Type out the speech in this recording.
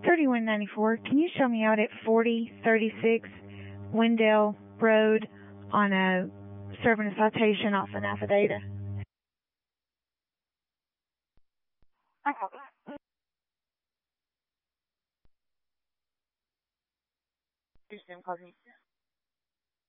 3194. Can you show me out at 4036 Wendell Road on a serving a citation off an affidavit? Houston, copy.